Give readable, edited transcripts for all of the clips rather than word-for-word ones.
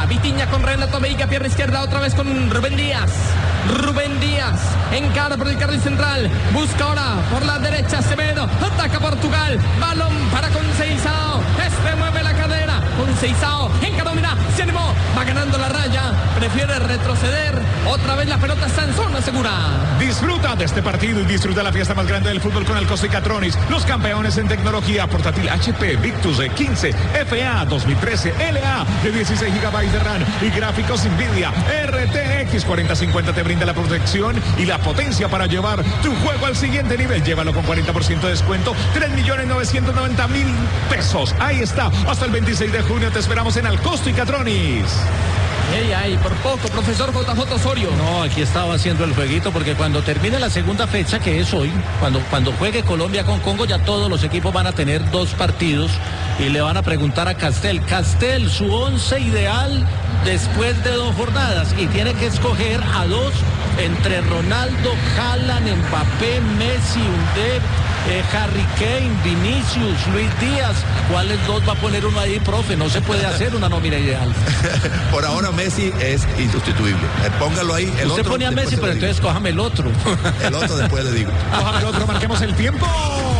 Vitinha con Renato Veiga, pierna izquierda, otra vez con Rubén Díaz. Rubén Díaz encara por el carril central, busca ahora por la derecha Semedo, ataca Portugal, balón para Conceição, mueve la cadera, Conceição encaró, mira, se animó, va ganando la raya, prefiere retroceder, otra vez la pelota está en zona segura. Disfruta de este partido y disfruta la fiesta más grande del fútbol con el Costa y Catronis, los campeones en tecnología portátil HP Victus de 15, FA 2013, LA de 16 GB de RAM y gráficos NVIDIA RTX 4050 te brinda la protección y la potencia para llevar tu juego al siguiente nivel. Llévalo con 40% de descuento, 3.990.000 pesos. Ahí está, hasta el 26 de junio te esperamos en Alcosto y Catronis. Ay, por poco, profesor JJ Osorio. No, aquí estaba haciendo el jueguito porque cuando termine la segunda fecha, que es hoy, cuando juegue Colombia con Congo, ya todos los equipos van a tener 2 partidos y le van a preguntar a Castel, su 11 ideal después de 2 jornadas y tiene que escoger a 2 entre Ronaldo, Haaland, Mbappé, Messi, Undeb, Harry Kane, Vinicius, Luis Díaz. ¿Cuáles 2 va a poner uno ahí, profe? No se puede hacer una nómina ideal. Por ahora Messi es insustituible. Póngalo ahí. El Usted otro, pone a Messi, pero entonces cójame el otro. El otro después le digo. Cójame el otro, marquemos el tiempo.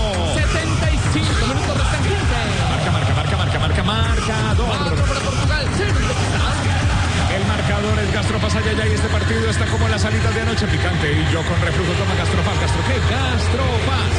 75 minutos restantes. Marcador. 4 para Portugal, 0 El marcador es Gastrofaz Ayaya y este partido está como las salidas de anoche picante y yo con reflujo toma Gastrofaz. ¿Gastro qué? Gastrofaz.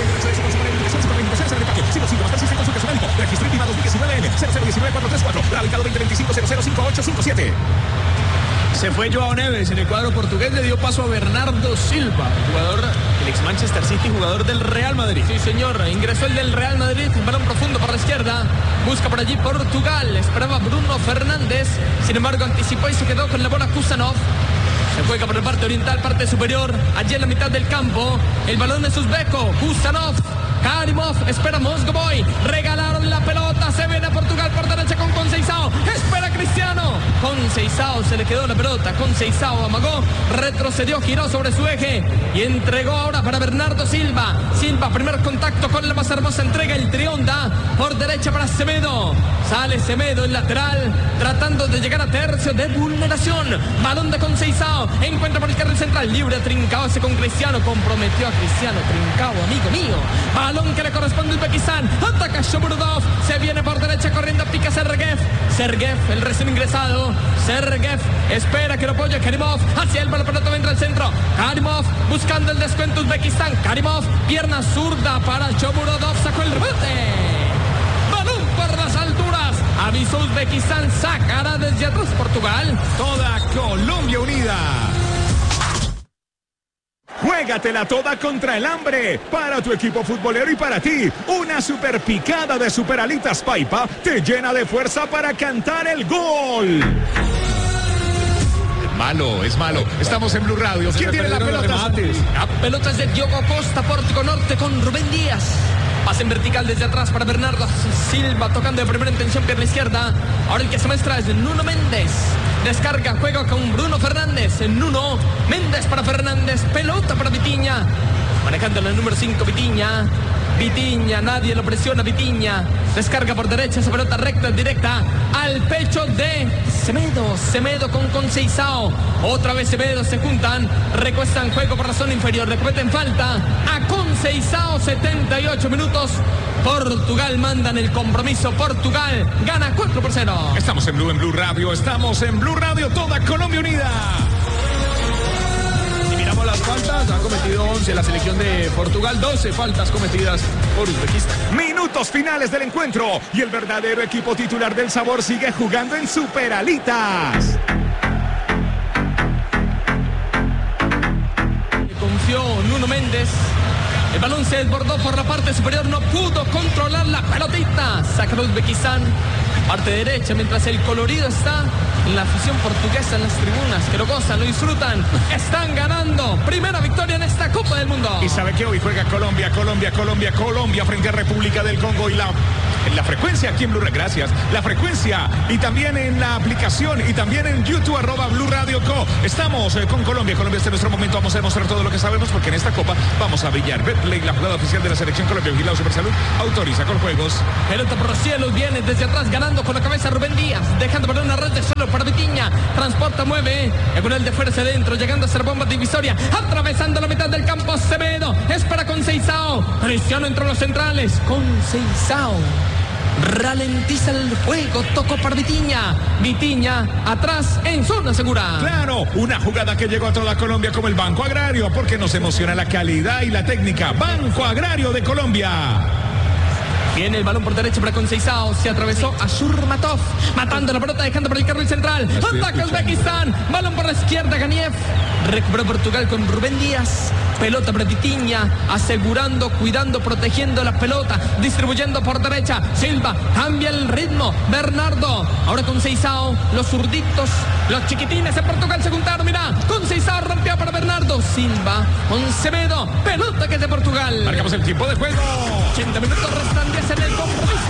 Registro INVIMA 2019N 0019-434. Radicado 2025-005857. Se fue Joao Neves en el cuadro portugués, le dio paso a Bernardo Silva, jugador del ex Manchester City, jugador del Real Madrid. Sí, señor, ingresó el del Real Madrid, un balón profundo por la izquierda, busca por allí Portugal, esperaba Bruno Fernández, sin embargo anticipó y se quedó con la bola Kusanov. Se juega por la parte oriental, parte superior, allí en la mitad del campo, el balón es uzbeco, Kusanov. Karimov, espera Mosgoboy, regalaron la pelota, se viene a Portugal por derecha con Conceição, espera Cristiano, Conceição se le quedó la pelota, Conceição amagó, retrocedió, giró sobre su eje y entregó ahora para Bernardo Silva, primer contacto con la más hermosa entrega, el trionda, por derecha para Semedo, sale Semedo, el lateral, tratando de llegar a tercio de vulneración, balón de Conceição, encuentra por el carril central, libre a Trincao, ese con Cristiano, comprometió a Cristiano, Trincao, amigo mío, balón que le corresponde a Uzbekistán, ataca Shomurodov, se viene por derecha corriendo, pica Sergev, el recién ingresado, Sergev, espera que lo apoye Karimov, hacia el balón, pelota entra al centro, Karimov, buscando el descuento Uzbekistán, Karimov, pierna zurda para Shomurodov, sacó el rebote, balón por las alturas, avisó Uzbekistán, sacará desde atrás Portugal. Toda Colombia unida. Juégatela toda contra el hambre. Para tu equipo futbolero y para ti, una super picada de Super Alitas Paipa te llena de fuerza para cantar el gol. Es malo. Estamos en Blue Radio. ¿Quién tiene la pelota? La pelota es de Diogo Costa, Pórtico Norte con Rubén Díaz. Pase en vertical desde atrás para Bernardo Silva, tocando de primera intención, pierna izquierda. Ahora el que se muestra es Nuno Méndez. Descarga, juega con Bruno Fernández. Nuno Méndez para Fernández. Pelota para Vitinha. Manejando el número 5, Vitinha. Vitinha, nadie lo presiona, Vitinha. Descarga por derecha, esa pelota recta, directa al pecho de Semedo. Semedo con Conceição. Otra vez Semedo, se juntan, recuestan juego por la zona inferior, le cometen falta a Conceição. 78 minutos. Portugal manda en el compromiso. Portugal gana 4-0. Estamos en Blue Radio. Estamos en Blue Radio. Toda Colombia unida. Las faltas, ha cometido 11 la selección de Portugal, 12 faltas cometidas por Uzbekistán. Minutos finales del encuentro y el verdadero equipo titular del sabor sigue jugando en Super Alitas. Confió Nuno Méndez. El balón se desbordó por la parte superior, no pudo controlar la pelotita. Saca Uzbekistán, parte derecha, mientras el colorido está en la afición portuguesa en las tribunas, que lo gozan, lo disfrutan, están ganando. Primera victoria en esta Copa del Mundo. Y sabe que hoy juega Colombia frente a República del Congo y en la frecuencia aquí en Blue Radio, gracias, la frecuencia y también en la aplicación y también en YouTube @Blue Radio Co. Estamos con Colombia. Colombia este es nuestro momento, vamos a demostrar todo lo que sabemos porque en esta Copa vamos a brillar. Betplay, la jugada oficial de la selección Colombia, vigilado Supersalud, autoriza con juegos. Pelota por los cielos, viene desde atrás ganando Jugando con la cabeza Rubén Díaz, dejando por una red de suelo para Vitinha. Transporta, mueve. Con el de fuerza adentro, llegando a ser bomba divisoria. Atravesando la mitad del campo, Semedo. Es para Conceição. Cristiano entre los centrales. Conceição. Ralentiza el juego, tocó para Vitinha. Vitinha atrás en zona segura. Claro, una jugada que llegó a toda Colombia como el Banco Agrario, porque nos emociona la calidad y la técnica. Banco Agrario de Colombia. Viene el balón por derecha para Conceição. Se atravesó a Shurmatov. Matando la pelota, dejando por el carril central. Ataca Uzbekistán. Balón por la izquierda, Ganiev. Recuperó Portugal con Rubén Díaz. Pelota para Vitinha. Asegurando, cuidando, protegiendo la pelota. Distribuyendo por derecha. Silva cambia el ritmo. Bernardo. Ahora Conceição. Los zurditos. Los chiquitines de Portugal se juntaron. Mirá. Conceição rompió para Bernardo. Silva con Semedo. Pelota que es de Portugal. Marcamos el tiempo de juego. 80 minutos restantes en el compromiso.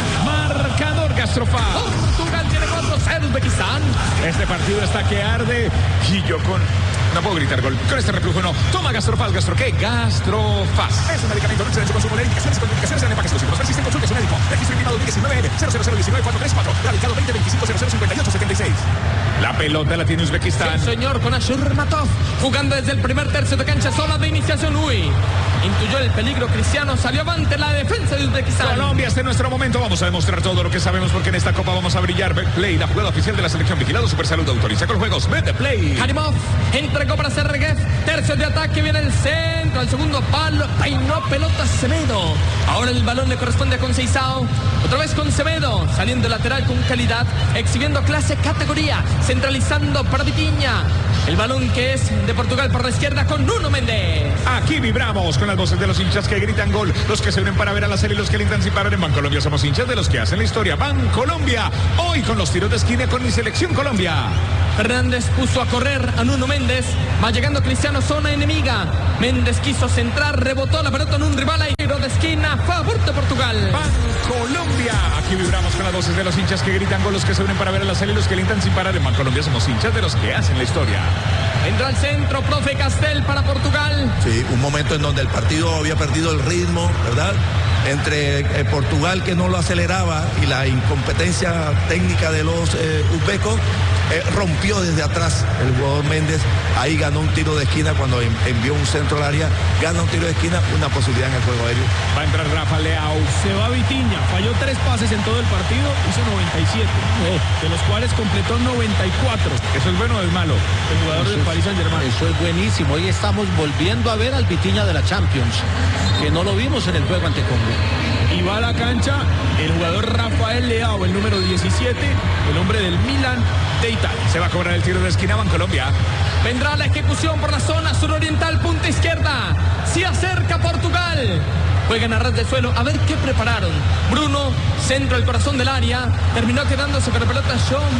Marcador Gastrofaz. Portugal tiene 4-0 Uzbekistán. Este partido está que arde. Y yo no puedo gritar gol. Con este reflujo no. Toma Gastrofaz. ¿Gastro qué? Gastrofaz. Es un medicamento. No se su consumo. Indicaciones y contraindicaciones en empaques exclusivos. Persisten, consulte a su médico. Registro invitado 19 00019 434. Radical 2025 0058 76. La pelota la tiene Uzbekistán. Sí, señor, con Ashurmatov. Jugando desde el primer tercio de cancha. Zona de iniciación. Intuyó el peligro Cristiano. Salió avante la defensa de Uzbekistán. Colombia, este es nuestro momento. Vamos a demostrar todo lo que sabemos porque en esta copa vamos a brillar. Betplay, la jugada oficial de la selección vigilado. Supersalud autoriza con juegos. Betplay. Harimov entregó para Sergev. Tercio de ataque, viene el centro. Al segundo palo. Peinó pelota Semedo. Ahora el balón le corresponde a Conceição. Otra vez con Semedo. Saliendo lateral con calidad. Exhibiendo clase, categoría. Centralizando para Vitinha. El balón que es de Portugal por la izquierda con Nuno Méndez. Aquí vibramos con las voces de los hinchas que gritan gol, los que se unen para ver a la serie y los que lindan sin parar. En Bancolombia somos hinchas de los que hacen la historia. Bancolombia, hoy con los tiros de esquina con mi selección Colombia. Fernández puso a correr a Nuno Méndez. Va llegando Cristiano, zona enemiga. Méndez quiso centrar, rebotó la pelota en un rival. Ahí tiro de esquina, favor de Portugal. Bancolombia, aquí vibramos con las voces de los hinchas que gritan gol, los que se unen para ver a la serie y los que lindan sin parar. En Bancolombia somos hinchas de los que hacen la historia. Entra al centro, profe Castel para Portugal. Sí, un momento en donde el partido había perdido el ritmo, ¿verdad? Entre Portugal, que no lo aceleraba, y la incompetencia técnica de los uzbecos, rompió desde atrás el jugador Méndez. Ahí ganó un tiro de esquina cuando envió un centro al área. Gana un tiro de esquina, una posibilidad en el juego aéreo. Va a entrar Rafa Leao. Se va Vitinha, falló 3 pases en todo el partido, hizo 97, de los cuales completó 94. ¿Eso es bueno o es malo? El jugador del Paris Saint-Germain. Eso es buenísimo. Hoy estamos volviendo a ver al Vitinha de la Champions, que no lo vimos en el juego ante Congo. Y va a la cancha el jugador Rafael Leao, el número 17, el hombre del Milan de Italia. Se va a cobrar el tiro de esquina Bancolombia. Vendrá la ejecución por la zona suroriental, punta izquierda. Se acerca Portugal. Juegan a ras de suelo, a ver qué prepararon. Bruno, centro al corazón del área. Terminó quedándose con la pelota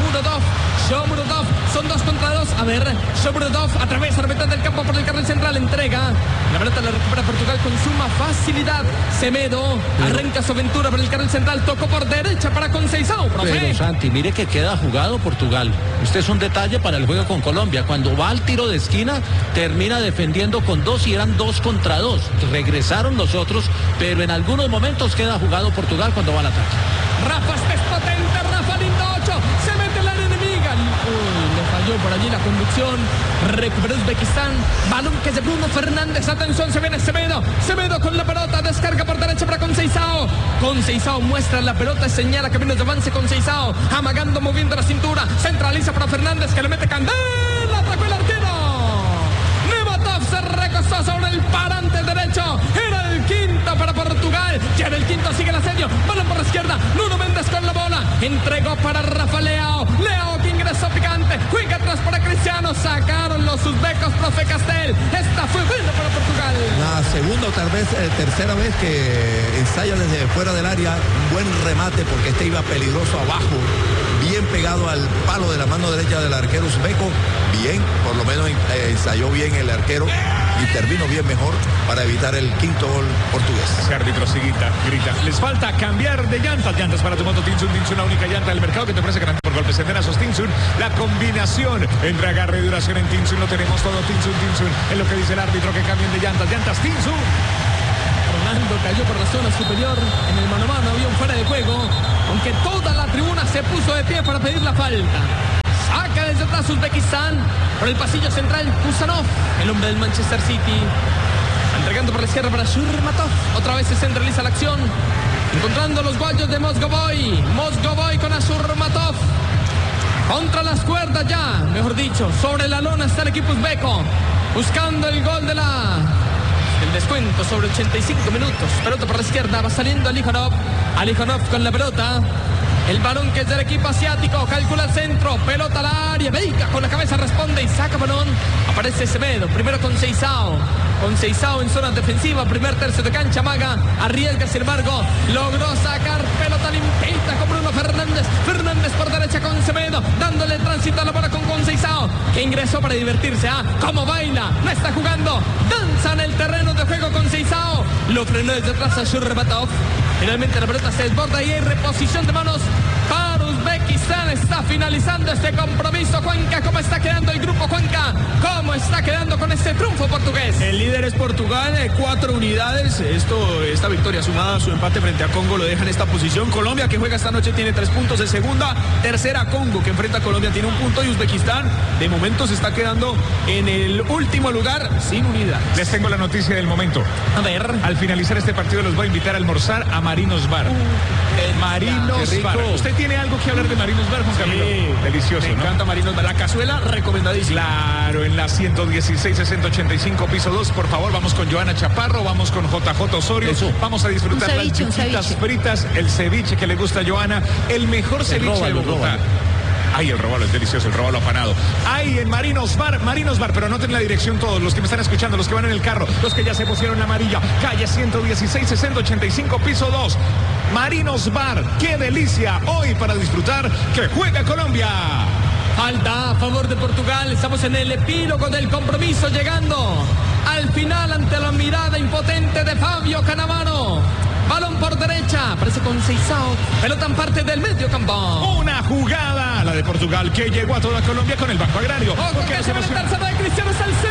Shomurodov, son 2 contra 2. A ver, Shomurodov atraviesa la mitad del campo por el carril central. Entrega, la pelota la recupera Portugal con suma facilidad. Semedo, arranca su aventura por el carril central. Tocó por derecha para Conceição, profe. Pero Santi, mire que queda jugado Portugal. Este es un detalle para el juego con Colombia. Cuando va al tiro de esquina, termina defendiendo con 2 y eran 2 contra 2. Regresaron los otros, pero en algunos momentos queda jugado Portugal cuando va al ataque. Rafa es potente, Rafa lindo 8, se mete en la área enemiga. Le falló por allí la conducción. Recuperó Uzbekistán. Balón que es de Bruno Fernández. Atención, se viene Semedo con la pelota. Descarga por derecha para Conceição. Conceição muestra la pelota, señala caminos de avance. Conceição amagando, moviendo la cintura. Centraliza para Fernández, que le mete candela. Atacó el arquero. Nematov se recostó sobre el parante derecho. Era el quinto para Portugal. Ya en el quinto sigue el asedio. Balón por la izquierda. Nuno Méndez con la bola. Entregó para Rafa Leao. Leao que ingresó picante. Juega atrás para Cristiano. Sacaron los uzbecos, profe Castel. Esta fue buena para Portugal. La segunda o tal vez tercera vez que ensaya desde fuera del área. Un buen remate porque este iba peligroso abajo. Bien pegado al palo de la mano derecha del arquero uzbeco. Bien, por lo menos ensayó bien el arquero. Intervino bien mejor para evitar el quinto gol portugués. Ese árbitro sí grita. Les falta cambiar de llantas. Llantas para tu moto Tinsun. Tinsun, la única llanta del mercado que te ofrece garantía por golpes enterazos. Tinsun, la combinación entre agarre y duración en Tinsun. Lo tenemos todo. Tinsun. Es lo que dice el árbitro, que cambien de llantas. Llantas Tinsun. Fernando cayó por la zona superior. En el mano a mano había un fuera de juego, aunque toda la tribuna se puso de pie para pedir la falta. Saca desde atrás Uzbekistán. Por el pasillo central, Kusanov, el hombre del Manchester City. Entregando por la izquierda para Shurmatov. Otra vez se centraliza la acción. Encontrando los guayos de Mozgovoy. Mozgovoy con Shurmatov. Contra las cuerdas ya, mejor dicho, sobre la lona está el equipo uzbeco. Buscando el gol del descuento sobre 85 minutos. Pelota por la izquierda, va saliendo Alijonov. Alijonov con la pelota. El balón que es del equipo asiático, calcula el centro, pelota al área, Veiga con la cabeza responde y saca balón. Aparece Semedo, primero con Seisao en zona defensiva, primer tercio de cancha, Maga arriesga, sin embargo, logró sacar pelota limpita con Bruno Fernández. Fernández por derecha con Semedo, dándole tránsito a la bola con Seisao, que ingresó para divertirse. Cómo baila, no está jugando, danza en el terreno de juego con Seisao. Lo frenó desde atrás a Shurmatov. Finalmente la pelota se desborda y hay reposición de manos para Uzbekistán. Está finalizando este compromiso. Juanca, ¿cómo está quedando el grupo, Juanca? ¿Cómo está quedando con este triunfo portugués? El líder es Portugal, 4 unidades. Esta victoria sumada a su empate frente a Congo lo deja en esta posición. Colombia, que juega esta noche, tiene 3 puntos de segunda. Tercera, Congo, que enfrenta a Colombia, tiene 1 punto. Y Uzbekistán, de momento, se está quedando en el último lugar sin unidades. Les tengo la noticia del momento. A ver. Al finalizar este partido los voy a invitar a almorzar a Marinos Bar. Marinos Bar. ¿Usted tiene algo que hablar de Marinos Bar, Juan Camilo? Delicioso, me encanta Marinos Bar. La cazuela, recomendadísima. Claro, en la 116-685, piso 2. Por favor, vamos con Joana Chaparro, vamos con JJ Osorio. Vamos a disfrutar las yuquitas fritas, el ceviche que le gusta a Joana, el mejor ceviche de Bogotá. Ay, el robalo es delicioso, el robalo apanado. Ay, en Marinos Bar, pero anoten la dirección todos, los que me están escuchando, los que van en el carro, los que ya se pusieron la amarilla. Calle 116-6085, piso 2. Marinos Bar, qué delicia hoy para disfrutar que juega Colombia. Falta a favor de Portugal. Estamos en el epílogo del compromiso, llegando al final ante la mirada impotente de Fabio Cannavaro. Balón por derecha, aparece con Seisao, pelota en parte del medio campo. Una jugada, la de Portugal, que llegó a toda Colombia con el Banco Agrario. Ojo que se va a lanzar de Cristiano Salcedo.